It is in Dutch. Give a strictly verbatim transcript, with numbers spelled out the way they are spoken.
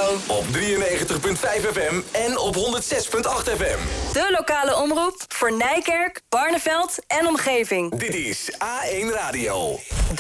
Radio. Op drieënnegentig komma vijf F M en op honderd zes komma acht F M. De lokale omroep voor Nijkerk, Barneveld en omgeving. Dit is A één Radio.